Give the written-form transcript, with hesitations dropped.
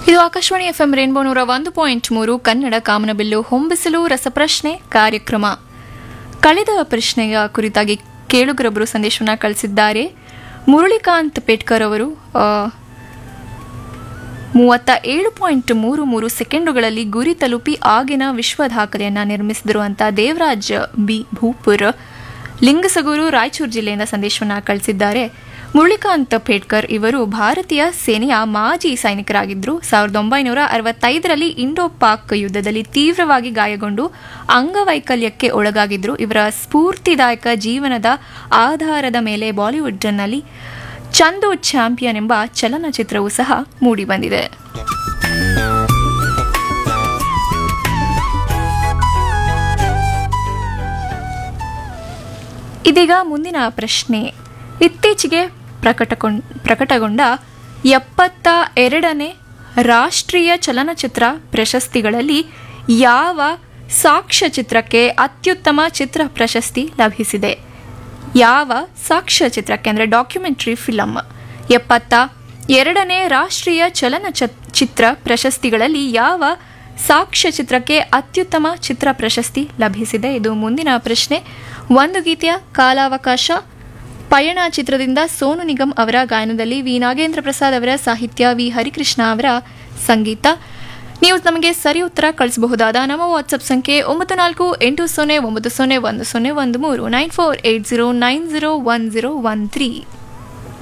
ಇದು Akashvani FM rainbow 101.3 Kannada ಕಾಮನಬಿಲ್ಲು ಹೊಂಬಿಸಲು ರಸಪ್ರಶ್ನೆ ಕಾರ್ಯಕ್ರಮ. ಕಳೆದ ಪ್ರಶ್ನೆಯ ಕುರಿತಾಗಿ ಕೇಳುಗರೊಬ್ಬರು ಸಂದೇಶವನ್ನು ಕಳಿಸಿದ್ದಾರೆ. ಮುರಳಿಕಾಂತ್ ಪೇಟ್ಕರ್ ಅವರು 37.33 ಸೆಕೆಂಡುಗಳಲ್ಲಿ ಗುರಿ ತಲುಪಿ ಆಗಿನ ವಿಶ್ವ ದಾಖಲೆಯನ್ನು ನಿರ್ಮಿಸಿದರು ಅಂತ ದೇವರಾಜ್ ಬಿ ಭೂಪುರ್ ಲಿಂಗಸಗೂರು ರಾಯಚೂರು ಜಿಲ್ಲೆಯಿಂದ ಸಂದೇಶವನ್ನು ಕಳಿಸಿದ್ದಾರೆ. ಮುರಳಿಕಾಂತ್ ಪೇಟ್ಕರ್ ಇವರು ಭಾರತೀಯ ಸೇನೆಯ ಮಾಜಿ ಸೈನಿಕರಾಗಿದ್ದರು. 1965ರಲ್ಲಿ ಇಂಡೋ ಪಾಕ್ ಯುದ್ಧದಲ್ಲಿ ತೀವ್ರವಾಗಿ ಗಾಯಗೊಂಡು ಅಂಗವೈಕಲ್ಯಕ್ಕೆ ಒಳಗಾಗಿದ್ದರು. ಇವರ ಸ್ಫೂರ್ತಿದಾಯಕ ಜೀವನದ ಆಧಾರದ ಮೇಲೆ ಬಾಲಿವುಡ್ನಲ್ಲಿ ಚಂದು ಚಾಂಪಿಯನ್ ಎಂಬ ಚಲನಚಿತ್ರವೂ ಸಹ ಮೂಡಿಬಂದಿದೆ. ಇದೀಗ ಮುಂದಿನ ಪ್ರಶ್ನೆ. ಇತ್ತೀಚೆಗೆ ಪ್ರಕಟಗೊಂಡ 72ನೇ ರಾಷ್ಟ್ರೀಯ ಚಲನಚಿತ್ರ ಪ್ರಶಸ್ತಿಗಳಲ್ಲಿ ಯಾವ ಸಾಕ್ಷ್ಯಚಿತ್ರಕ್ಕೆ ಅತ್ಯುತ್ತಮ ಚಿತ್ರ ಪ್ರಶಸ್ತಿ ಲಭಿಸಿದೆ? ಯಾವ ಸಾಕ್ಷ್ಯಚಿತ್ರಕ್ಕೆ ಅಂದರೆ ಡಾಕ್ಯುಮೆಂಟ್ರಿ ಫಿಲಮ್ 72ನೇ ರಾಷ್ಟ್ರೀಯ ಚಲನಚಿತ್ರ ಪ್ರಶಸ್ತಿಗಳಲ್ಲಿ ಯಾವ ಸಾಕ್ಷ್ಯಚಿತ್ರಕ್ಕೆ ಅತ್ಯುತ್ತಮ ಚಿತ್ರ ಪ್ರಶಸ್ತಿ ಲಭಿಸಿದೆ? ಇದು ಮುಂದಿನ ಪ್ರಶ್ನೆ. ಒಂದು ಗೀತೆಯ ಕಾಲಾವಕಾಶ. ಪಯಣ ಚಿತ್ರದಿಂದ ಸೋನು ನಿಗಮ್ ಅವರ ಗಾಯನದಲ್ಲಿ ವಿ ನಾಗೇಂದ್ರ ಪ್ರಸಾದ್ ಅವರ ಸಾಹಿತ್ಯ, ವಿ ಹರಿಕೃಷ್ಣ ಅವರ ಸಂಗೀತ. ನೀವು ನಮಗೆ ಸರಿ ಉತ್ತರ ಕಳಿಸಬಹುದಾದ ನಮ್ಮ ವಾಟ್ಸಪ್ ಸಂಖ್ಯೆ 9480901013 9480901013.